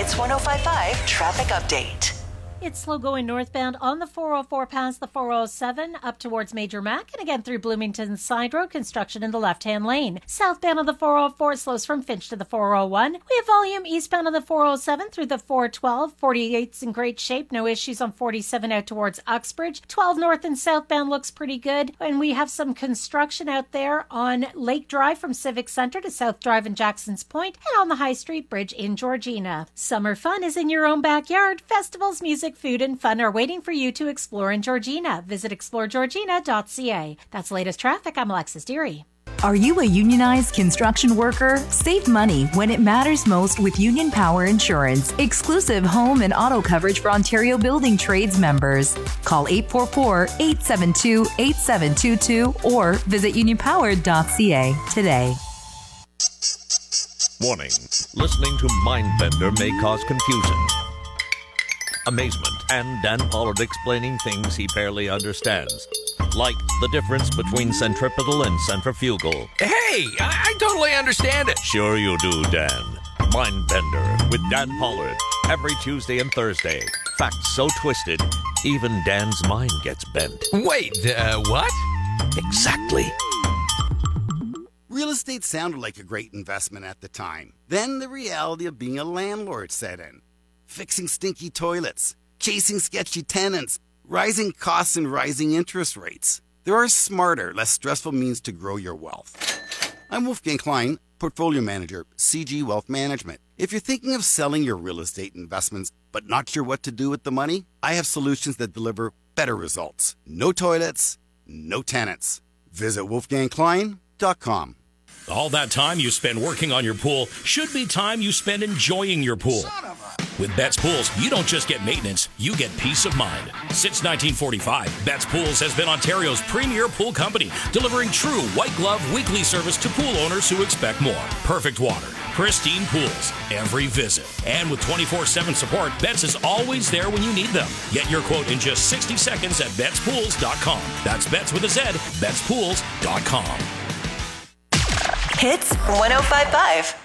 Hits 105.5 traffic update. It's slow going northbound on the 404 past the 407 up towards Major Mac and again through Bloomington Side Road, construction in the left-hand lane. Southbound on the 404 slows from Finch to the 401. We have volume eastbound on the 407 through the 412. 48's in great shape. No issues on 47 out towards Uxbridge. 12 north and southbound looks pretty good. And we have some construction out there on Lake Drive from Civic Center to South Drive and Jackson's Point and on the High Street Bridge in Georgina. Summer fun is in your own backyard. Festivals, music, food, and fun are waiting for you to explore in Georgina. Visit exploregeorgina.ca. That's latest traffic. I'm Alexis Deary. Are you a unionized construction worker? Save money when it matters most with Union Power Insurance. Exclusive home and auto coverage for Ontario Building Trades members. Call 844-872-8722 or visit unionpower.ca today. Warning. Listening to Mindbender may cause confusion, amazement, and Dan Pollard explaining things he barely understands. Like the difference between centripetal and centrifugal. Hey, I totally understand it. Sure you do, Dan. Mindbender with Dan Pollard. Every Tuesday and Thursday. Facts so twisted, even Dan's mind gets bent. Wait, what? Exactly. Real estate sounded like a great investment at the time. Then the reality of being a landlord set in. Fixing stinky toilets, chasing sketchy tenants, rising costs and rising interest rates. There are smarter, less stressful means to grow your wealth. I'm Wolfgang Klein, Portfolio Manager, CG Wealth Management. If you're thinking of selling your real estate investments but not sure what to do with the money, I have solutions that deliver better results. No toilets, no tenants. Visit wolfgangklein.com. All that time you spend working on your pool should be time you spend enjoying your pool. With Betts Pools, you don't just get maintenance, you get peace of mind. Since 1945, Betts Pools has been Ontario's premier pool company, delivering true white glove weekly service to pool owners who expect more. Perfect water, pristine pools, every visit. And with 24/7 support, Betts is always there when you need them. Get your quote in just 60 seconds at BettsPools.com. That's Betts with a Z, BettsPools.com. Hits 105.5.